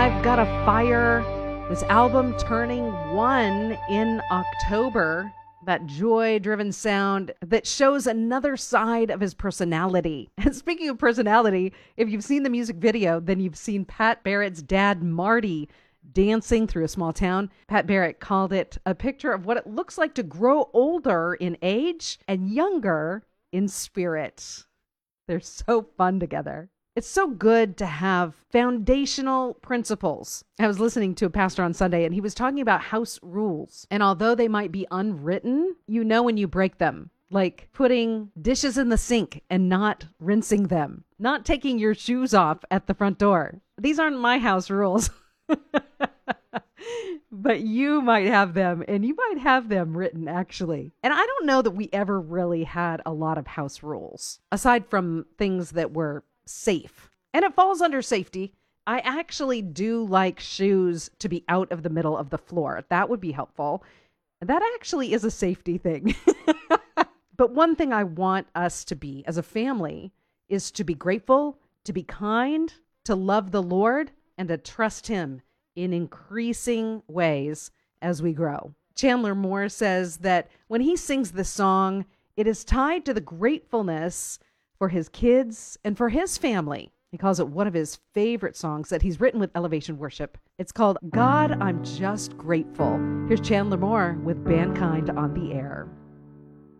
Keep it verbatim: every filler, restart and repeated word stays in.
I've Got a Fire. This album turning one in October. That joy-driven sound that shows another side of his personality. And speaking of personality, if you've seen the music video, then you've seen Pat Barrett's dad, Marty, dancing through a small town. Pat Barrett called it a picture of what it looks like to grow older in age and younger in spirit. They're so fun together. It's so good to have foundational principles. I was listening to a pastor on Sunday, and he was talking about house rules. And although they might be unwritten, you know when you break them. Like putting dishes in the sink and not rinsing them. Not taking your shoes off at the front door. These aren't my house rules. But you might have them, and you might have them written, actually. And I don't know that we ever really had a lot of house rules, aside from things that were safe. And it falls under safety. I actually do like shoes to be out of the middle of the floor. That would be helpful. That actually is a safety thing. But one thing I want us to be as a family is to be grateful, to be kind, to love the Lord, and to trust him in increasing ways as we grow. Chandler Moore says that when he sings this song, it is tied to the gratefulness for his kids and for his family. He calls it one of his favorite songs that he's written with Elevation Worship. It's called God, I'm Just Grateful. Here's Chandler Moore with Mankind on the Air.